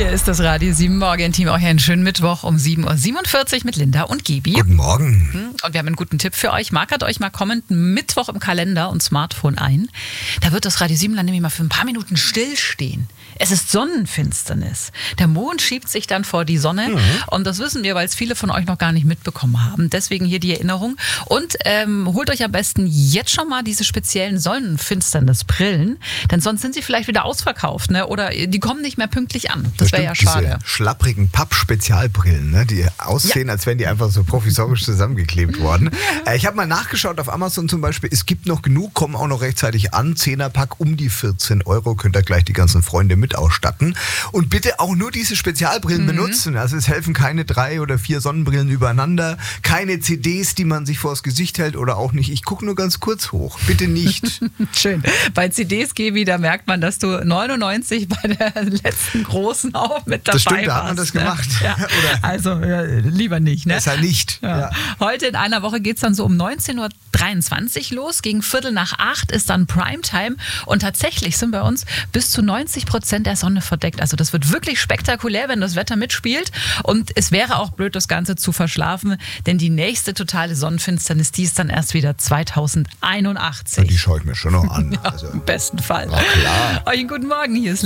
Hier ist das Radio 7 Morgen-Team. Euch einen schönen Mittwoch um 7.47 Uhr mit Linda und Gibi. Guten Morgen. Und wir haben einen guten Tipp für euch. Markert euch mal kommenden Mittwoch im Kalender und Smartphone ein. Da wird das Radio 7 dann nämlich mal für ein paar Minuten stillstehen. Es ist Sonnenfinsternis. Der Mond schiebt sich dann vor die Sonne. Und das wissen wir, weil es viele von euch noch gar nicht mitbekommen haben. Deswegen hier die Erinnerung. Und holt euch am besten jetzt schon mal diese speziellen Sonnenfinsternisbrillen. Denn sonst sind sie vielleicht wieder ausverkauft, ne? Oder die kommen nicht mehr pünktlich an. Das wäre ja schade. Diese schlapprigen Papp-Spezialbrillen, ne? Die aussehen, als wären die einfach so provisorisch zusammengeklebt worden. Ich habe mal nachgeschaut auf Amazon zum Beispiel. Es gibt noch genug, kommen auch noch rechtzeitig an. 10er-Pack um die 14 €. Könnt ihr gleich die ganzen Freunde mit ausstatten. Und bitte auch nur diese Spezialbrillen benutzen. Also es helfen keine 3 oder 4 Sonnenbrillen übereinander. Keine CDs, die man sich vors Gesicht hält oder auch nicht. Ich gucke nur ganz kurz hoch. Bitte nicht. Schön. Bei CDs, Gibi, da merkt man, dass du 99 bei der letzten großen auch mit dabei warst. Das stimmt, da hat man das gemacht. Ja. Oder Also lieber nicht. Ne? besser nicht. Ja. Ja. Heute in einer Woche geht es dann so um 19.23 Uhr los. Gegen 7:45 ist dann Primetime. Und tatsächlich sind bei uns bis zu 90% der Sonne verdeckt. Also das wird wirklich spektakulär, wenn das Wetter mitspielt. Und es wäre auch blöd, das Ganze zu verschlafen, denn die nächste totale Sonnenfinsternis, die ist dann erst wieder 2081. Die schaue ich mir schon noch an. Ja, Also, im besten Fall. na klar. Euch einen guten Morgen, hier ist